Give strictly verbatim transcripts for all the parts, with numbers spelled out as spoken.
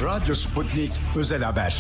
Radyo Sputnik Özel Haber.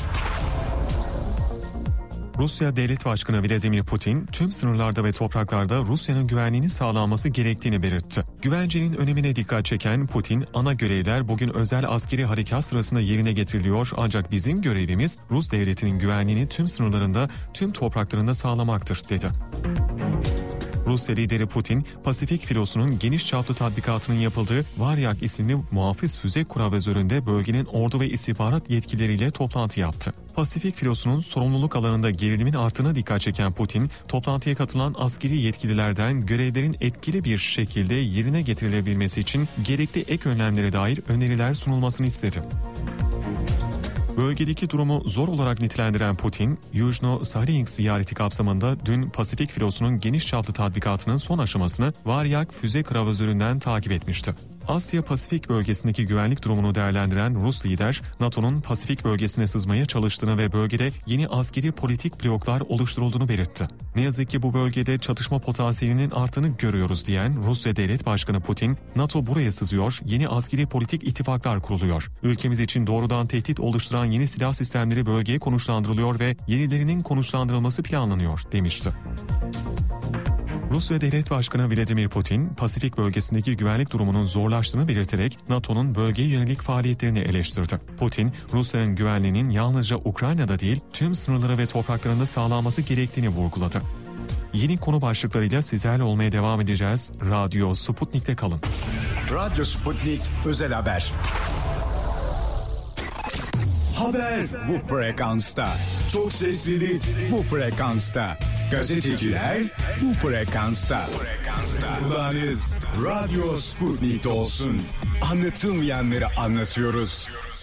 Rusya Devlet Başkanı Vladimir Putin, tüm sınırlarda ve topraklarda Rusya'nın güvenliğini sağlanması gerektiğini belirtti. Güvencenin önemine dikkat çeken Putin, ana görevler bugün özel askeri harekat sırasında yerine getiriliyor ancak bizim görevimiz Rus devletinin güvenliğini tüm sınırlarında, tüm topraklarında sağlamaktır, dedi. Rusya lideri Putin, Pasifik filosunun geniş çaplı tatbikatının yapıldığı Varyak isimli muhafız füze kuravözöründe bölgenin ordu ve istihbarat yetkilileriyle toplantı yaptı. Pasifik filosunun sorumluluk alanında gerilimin arttığına dikkat çeken Putin, toplantıya katılan askeri yetkililerden görevlerin etkili bir şekilde yerine getirilebilmesi için gerekli ek önlemlere dair öneriler sunulmasını istedi. Bölgedeki durumu zor olarak nitelendiren Putin, Yuzhno-Sahylinsk ziyareti kapsamında dün Pasifik filosunun geniş çaplı tatbikatının son aşamasını Varyak füze kuravözöründen takip etmişti. Asya-Pasifik bölgesindeki güvenlik durumunu değerlendiren Rus lider, NATO'nun Pasifik bölgesine sızmaya çalıştığını ve bölgede yeni askeri politik bloklar oluşturulduğunu belirtti. Ne yazık ki bu bölgede çatışma potansiyelinin arttığını görüyoruz diyen Rusya Devlet Başkanı Putin, NATO buraya sızıyor, yeni askeri politik ittifaklar kuruluyor. Ülkemiz için doğrudan tehdit oluşturan yeni silah sistemleri bölgeye konuşlandırılıyor ve yenilerinin konuşlandırılması planlanıyor, demişti. Rusya Devlet Başkanı Vladimir Putin, Pasifik bölgesindeki güvenlik durumunun zorlaştığını belirterek NATO'nun bölgeye yönelik faaliyetlerini eleştirdi. Putin, Rusya'nın güvenliğinin yalnızca Ukrayna'da değil, tüm sınırları ve topraklarında sağlanması gerektiğini vurguladı. Yeni konu başlıklarıyla sizlerle olmaya devam edeceğiz. Radyo Sputnik'te kalın. Radyo Sputnik Özel Haber. Haber bu frekansta. Çok seslili bu frekansta. Gazeteciler bu frekansta. Kulağınız Radyo Sputnik'te olsun. Anlatılmayanları anlatıyoruz.